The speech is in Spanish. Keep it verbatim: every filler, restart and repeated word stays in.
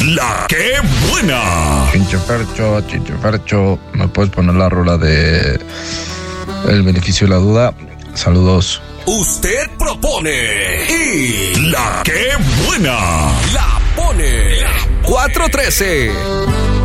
La que buena. Chinchefercho, Chinchefercho, ¿me puedes poner la rola de El beneficio de la duda? Saludos. Usted propone y la que buena la pone. cuatro trece.